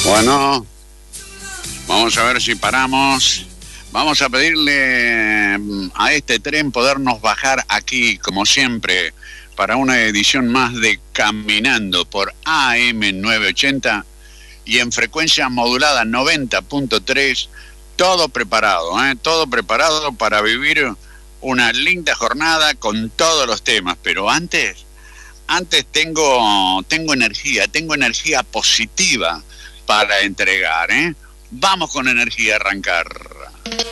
Bueno, vamos a ver si paramos. Vamos a pedirle a este tren podernos bajar aquí, como siempre, para una edición más de Caminando por AM 980 y en frecuencia modulada 90.3. Todo preparado, todo preparado para vivir una linda jornada con todos los temas. Pero antes tengo energía positiva para entregar, ¿eh? Vamos con energía a arrancar.